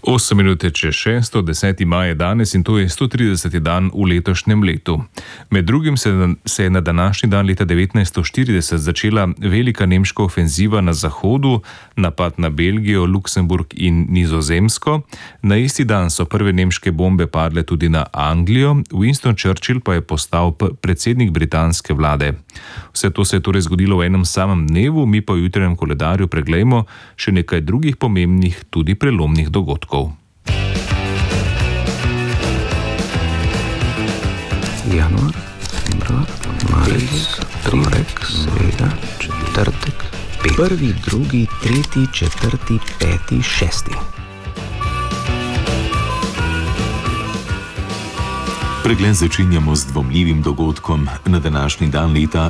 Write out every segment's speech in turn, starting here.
8 minut čez 6, 10. maj je danes in to je 130. dan v letošnjem letu. Med drugim se je na današnji dan leta 1940 začela velika nemška ofenziva na zahodu, napad na Belgijo, Luksemburg in Nizozemsko. Na isti dan so prve nemške bombe padle tudi na Anglijo, Winston Churchill pa je postal predsednik britanske vlade. Vse to se je torej zgodilo v enem samem dnevu, mi pa v jutranjem koledarju preglejmo še nekaj drugih pomembnih, tudi prelomnih dogodkov. Januar, februar, marec, torek, sreda, četrtek, prvi, drugi, tretji, četrti, peti, šesti. Pregled začenjamo z dvomljivim dogodkom. Na današnji dan leta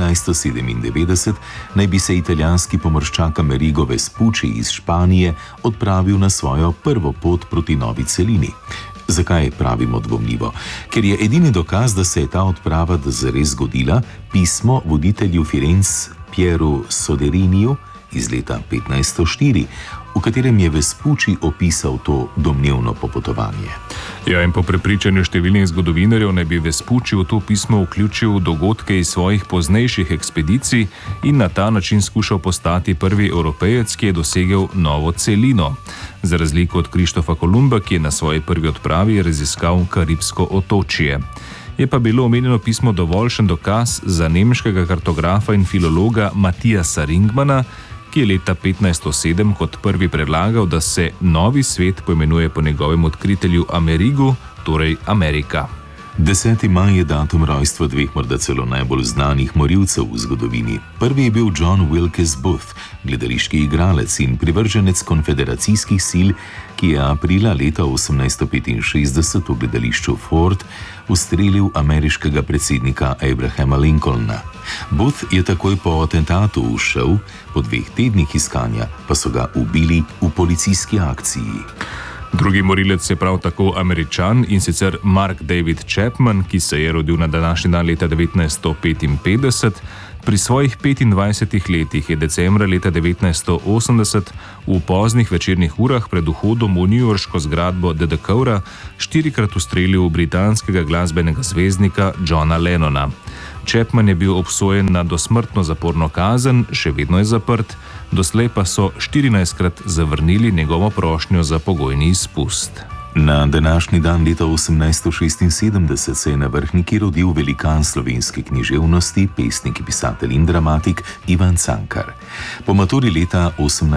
1497 naj bi se italijanski pomorščak Amerigo Vespucci iz Španije odpravil na svojo prvo pot proti Novi celini. Zakaj pravimo dvomljivo? Ker je edini dokaz, da se je ta odprava zares zgodila, pismo voditelju Firenc Pieru Soderiniju iz leta 1504, v katerem je Vespucci opisal to domnevno popotovanje. Ja, in po prepričanju številnih zgodovinarjev naj bi Vespucci v to pismo vključil dogodke iz svojih poznejših ekspedicij in na ta način skušal postati prvi Evropejec, ki je dosegel Novo celino. Za razliko od Krištofa Kolumba, ki je na svoji prvi odpravi raziskal Karibsko otočje. Je pa bilo omenjeno pismo dovoljšen dokaz za nemškega kartografa in filologa Matijasa Ringmana, ki je leta 1507 kot prvi predlagal, da se novi svet poimenuje po njegovem odkritelju Amerigu, torej Amerika. 10. maj je datum rojstva dveh morda celo najbolj znanih morilcev v zgodovini. Prvi je bil John Wilkes Booth, gledališki igralec in privrženec konfederacijskih sil, ki je aprila leta 1865 v gledališču Ford ustrelil ameriškega predsednika Abrahama Lincolna. Booth je takoj po atentatu ušel, po 2 tednih iskanja pa so ga ubili v policijski akciji. Drugi morilec je prav tako Američan, in sicer Mark David Chapman, ki se je rodil na današnji dan leta 1955. Pri svojih 25 letih je decembra leta 1980 v poznih večernih urah pred vhodom v newyorško zgradbo The Decatur 4-krat ustrelil britanskega glasbenega zvezdnika Johna Lennona. Chapman je bil obsojen na dosmrtno zaporno kazen, še vedno je zaprt, doslej pa so 14-krat zavrnili njegovo prošnjo za pogojni izpust. Na današnji dan leta 1876 se je na Vrhniki rodil velikan slovenske književnosti, pesnik, pisatelj in dramatik Ivan Cankar. Po maturi leta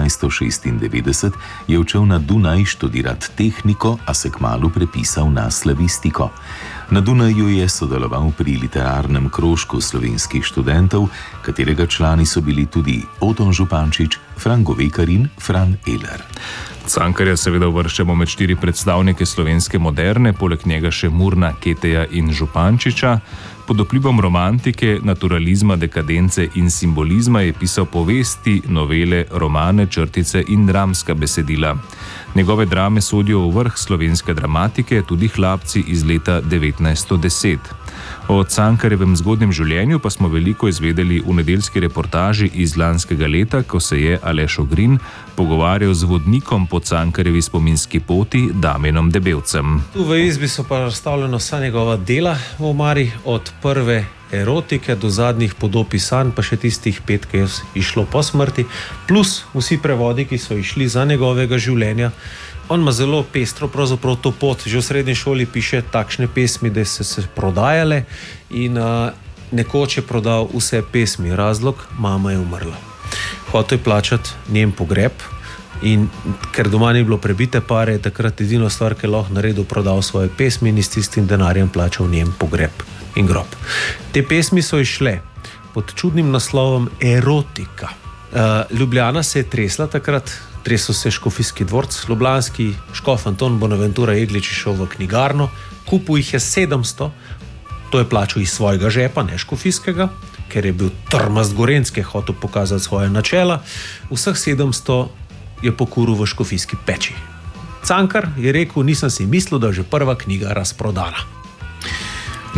1896 je odšel na Dunaj študirati tehniko, a se kmalu prepisal na slavistiko. Na Dunaju je sodeloval pri literarnem krožku slovenskih študentov, katerega člani so bili tudi Oton Župančič, Fran Govekar in Fran Eler. Cankarja seveda uvrščamo med 4 predstavnike slovenske moderne, poleg njega še Murna, Keteja in Župančiča. Pod vplivom romantike, naturalizma, dekadence in simbolizma je pisal povesti, novele, romane, črtice in dramska besedila. Njegove drame sodijo v vrh slovenske dramatike, tudi Hlapci iz leta 1910. O Cankarjevem zgodnjem življenju pa smo veliko izvedeli v nedeljski reportaži iz lanskega leta, ko se je Aleš Ogrin pogovarjal z vodnikom po Cankarjevi spominski poti Damjanom Debevcem. Tu v izbi so pa razstavljena vsa njegova dela v omari, od prve erotike do zadnjih podob pisanj, pa še tistih 5, ki je išlo po smrti, plus vsi prevodi, ki so išli za njegovega življenja. On ima zelo pestro pravzaprav to pot. Že v srednji šoli piše takšne pesmi, da so se prodajale, in nekoč je prodal vse pesmi. Razlog: mama je umrla. Hotel je plačati njen pogreb, in ker doma ni bilo prebite pare, je takrat edino stvar, ki je lahko naredil, prodal svoje pesmi in s tistim denarjem plačal njen pogreb in grob. Te pesmi so išle pod čudnim naslovom Erotika. Ljubljana se je tresla takrat, tresel se je Škofijski dvorec, ljubljanski škof Anton Bonaventura Jeglič je šel v knjigarno, kupil jih je 700, to je plačal iz svojega žepa, ne škofijskega, ker je bil trmast Gorenjski, hotel pokazati svoje načela. Vseh 700 je pokuril v škofijski peči. Cankar je rekel: nisem si mislil, da je že prva knjiga razprodana.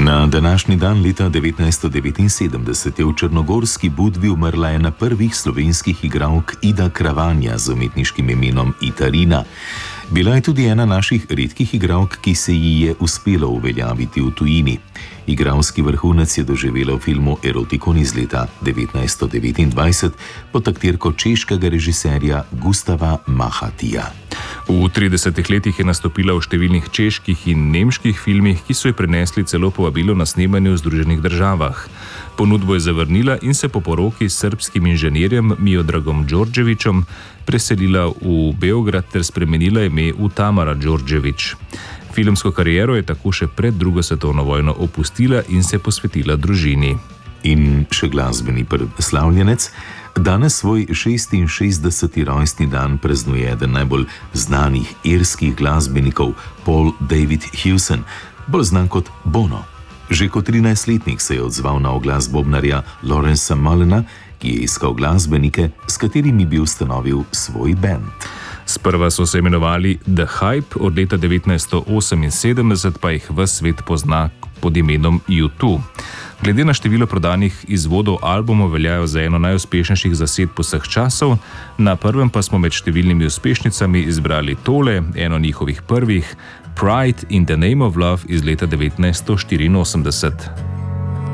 Na današnji dan leta 1979 je v črnogorski Budvi umrla ena prvih slovenskih igralk Ida Kravanja z umetniškim imenom Itarina. Bila je tudi ena naših redkih igralk, ki se ji je uspelo uveljaviti v tujini. Igralski vrhunec je doživela v filmu Erotikon iz leta 1929 pod taktirko češkega režiserja Gustava Mahatija. V 30 letih je nastopila v številnih čeških in nemških filmih, ki so ji prinesli celo povabilo na snemanje v Združenih državah. Ponudbo je zavrnila in se po poroki s srbskim inženirjem Miodragom Đorđevićem preselila v Beograd ter spremenila ime v Tamara Đorđević. Filmsko kariero je tako še pred drugo svetovno vojno opustila in se posvetila družini. In še glasbeni slavljenec. Danes svoj 66. rojstni dan praznuje eden najbolj znanih irskih glasbenikov, Paul David Hewson, bolj znan kot Bono. Že kot 13-letnik se je odzval na oglas bobnarja Lawrencea Mullena, ki je iskal glasbenike, s katerimi bi ustanovil svoj bend. Sprva so se imenovali The Hype, od leta 1978 pa jih ves svet pozna pod imenom U2. Glede na število prodanih izvodov albumov veljajo za eno najuspešnejših zasedb vseh časov, na prvem pa smo med številnimi uspešnicami izbrali tole, eno njihovih prvih, Pride in the Name of Love iz leta 1984.